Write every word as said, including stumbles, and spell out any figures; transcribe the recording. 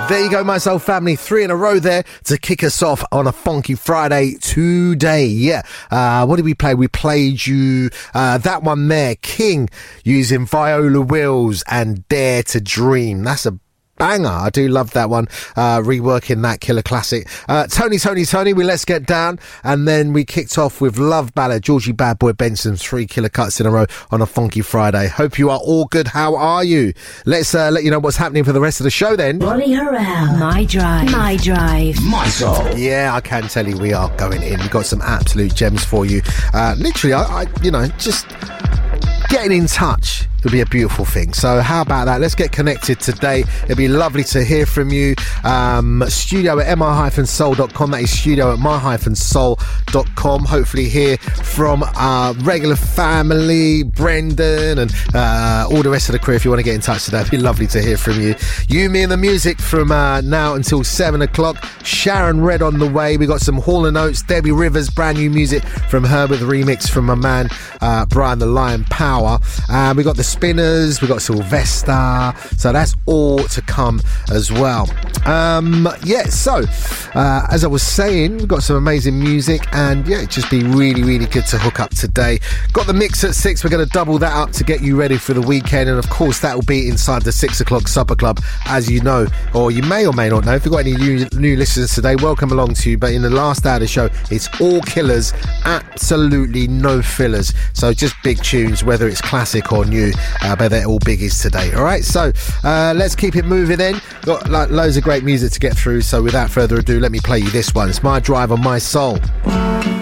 There you go, my soul family. Three in a row there to kick us off on a funky Friday today. Yeah. Uh, what did we play? We played you uh, that one there, King, using Viola Wills and Dare to Dream. That's a banger. I do love that one. Uh, reworking that killer classic. Uh, Tony, Tony, Tony, we Let's Get Down. And then we kicked off with Love Ballad, Georgie Bad Boy Benson, three killer cuts in a row on a funky Friday. Hope you are all good. How are you? Let's uh, let you know what's happening for the rest of the show then. Ronnie Harrell. My Drive. My Drive. My Soul. Yeah, I can tell you we are going in. We've got some absolute gems for you. Uh, literally, I, I, you know, just getting in touch would be a beautiful thing. So how about that? Let's get connected today. It'd be lovely to hear from you. Um, studio at m i dash soul dot com. That is studio at my dash soul dot com. Hopefully hear from our regular family, Brendan, and uh, all the rest of the crew. If you want to get in touch today, it'd be lovely to hear from you. You, me and the music from uh, now until seven o'clock. Sharon Red on the way. We got some Hall and Oates, Debbie Rivers, brand new music from her with a remix from my man uh, Brian the Lion Power. Uh, we got the Spinners, we got Sylvester, so that's all to come as well. Um, yeah, so uh, as I was saying, we've got some amazing music, and yeah, it'd just be really, really good to hook up today. Got the mix at six. We're going to double that up to get you ready for the weekend, and of course that will be inside the six o'clock Supper Club, as you know, or you may or may not know. If you've got any new, new listeners today, welcome along to you. But in the last hour of the show, it's all killers, absolutely no fillers. So just big tunes, whether it's classic or new. Uh, but they're all biggies today. All right, so uh, let's keep it moving then. Got like, loads of great music to get through, so without further ado, let me play you this one. It's My Drive on My Soul.